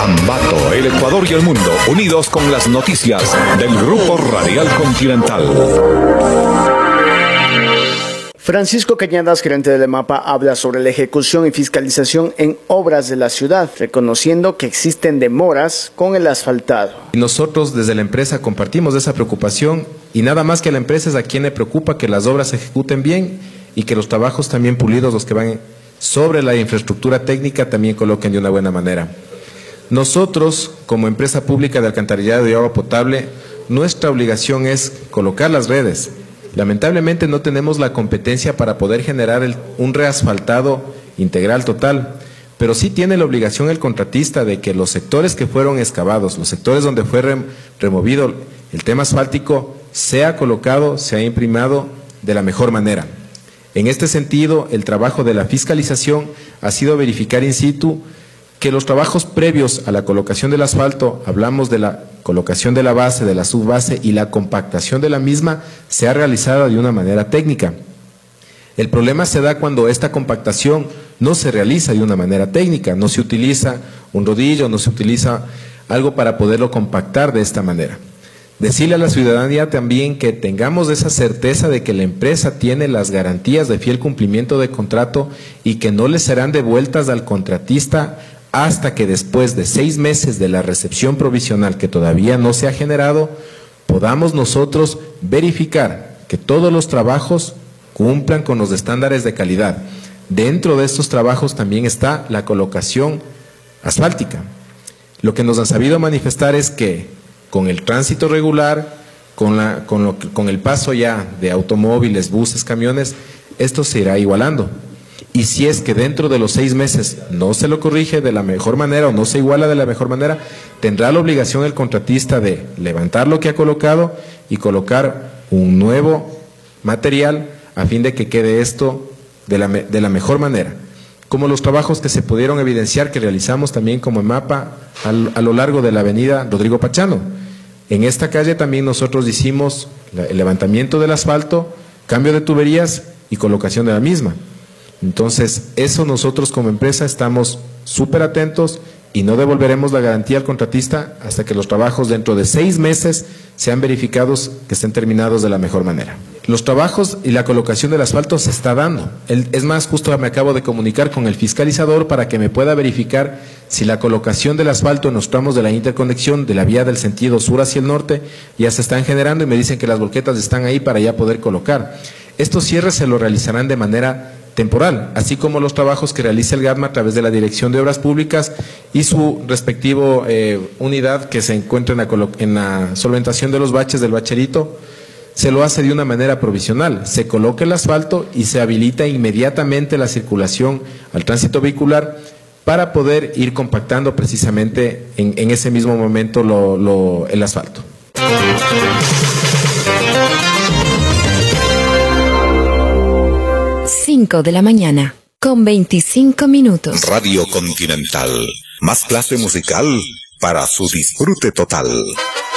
Ambato, el Ecuador y el mundo, unidos con las noticias del Grupo Radial Continental. Francisco Cañadas, gerente del EMAPA, habla sobre la ejecución y fiscalización en obras de la ciudad, reconociendo que existen demoras con el asfaltado. Nosotros desde la empresa compartimos esa preocupación y nada más que a la empresa es a quien le preocupa que las obras se ejecuten bien y que los trabajos también pulidos, los que van sobre la infraestructura técnica, también coloquen de una buena manera. Nosotros, como empresa pública de alcantarillado y agua potable, nuestra obligación es colocar las redes. Lamentablemente no tenemos la competencia para poder generar un reasfaltado integral total, pero sí tiene la obligación el contratista de que los sectores que fueron excavados, los sectores donde fue removido el tema asfáltico, sea colocado, sea imprimado de la mejor manera. En este sentido, el trabajo de la fiscalización ha sido verificar in situ que los trabajos previos a la colocación del asfalto, hablamos de la colocación de la base, de la subbase y la compactación de la misma, se ha realizado de una manera técnica. El problema se da cuando esta compactación no se realiza de una manera técnica, no se utiliza un rodillo, no se utiliza algo para poderlo compactar de esta manera. Decirle a la ciudadanía también que tengamos esa certeza de que la empresa tiene las garantías de fiel cumplimiento de contrato y que no le serán devueltas al contratista hasta que después de 6 meses de la recepción provisional que todavía no se ha generado, podamos nosotros verificar que todos los trabajos cumplan con los estándares de calidad. Dentro de estos trabajos también está la colocación asfáltica. Lo que nos han sabido manifestar es que con el tránsito regular, con el paso ya de automóviles, buses, camiones, esto se irá igualando. Y si es que dentro de los 6 meses no se lo corrige de la mejor manera o no se iguala de la mejor manera, tendrá la obligación el contratista de levantar lo que ha colocado y colocar un nuevo material a fin de que quede esto de la mejor manera. Como los trabajos que se pudieron evidenciar que realizamos también como EMAPA a lo largo de la avenida Rodrigo Pachano. En esta calle también nosotros hicimos el levantamiento del asfalto, cambio de tuberías y colocación de la misma. Entonces, eso nosotros como empresa estamos súper atentos y no devolveremos la garantía al contratista hasta que los trabajos dentro de 6 meses sean verificados que estén terminados de la mejor manera. Los trabajos y la colocación del asfalto se está dando. Es más, justo me acabo de comunicar con el fiscalizador para que me pueda verificar si la colocación del asfalto en los tramos de la interconexión de la vía del sentido sur hacia el norte ya se están generando y me dicen que las volquetas están ahí para ya poder colocar. Estos cierres se lo realizarán de manera temporal, así como los trabajos que realiza el GATMA a través de la Dirección de Obras Públicas y su respectivo unidad que se encuentra en la solventación de los baches del bacherito, se lo hace de una manera provisional. Se coloca el asfalto y se habilita inmediatamente la circulación al tránsito vehicular para poder ir compactando precisamente en ese mismo momento el asfalto. 5 de la mañana, con 25 minutos. Radio Continental, más clase musical para su disfrute total.